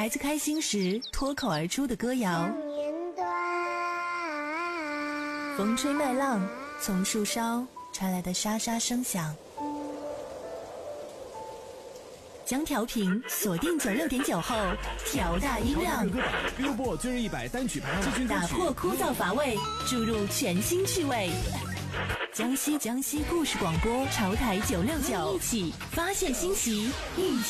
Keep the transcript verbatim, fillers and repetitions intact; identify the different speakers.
Speaker 1: 孩子开心时脱口而出的歌谣，风吹麦浪，从树梢传来的沙沙声响。将调频锁定九六点九后，调大音量。
Speaker 2: 歌榜 Billboard 最热一百单曲排行榜，
Speaker 1: 打破枯燥乏味，注入全新趣味。江西江西故事广播潮台九六九，一起发现新奇，遇见。